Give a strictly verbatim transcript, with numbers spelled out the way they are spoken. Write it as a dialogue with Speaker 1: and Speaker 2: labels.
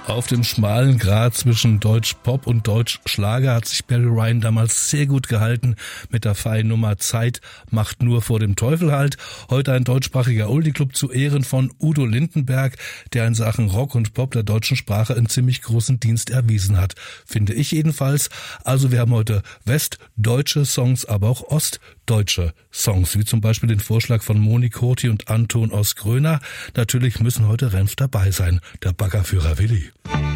Speaker 1: Auf dem schmalen Grat zwischen Deutsch-Pop und Deutsch-Schlager hat sich Barry Ryan damals sehr gut gehalten mit der feinen Nummer Zeit macht nur vor dem Teufel halt. Heute ein deutschsprachiger Oldie-Club zu Ehren von Udo Lindenberg, der in Sachen Rock und Pop der deutschen Sprache einen ziemlich großen Dienst erwiesen hat. Finde ich jedenfalls. Also wir haben heute westdeutsche Songs, aber auch ostdeutsche Songs, wie zum Beispiel den Vorschlag von Moni Kurti und Anton aus Gröna. Natürlich müssen heute Renf dabei sein, der Baggerführer Willi.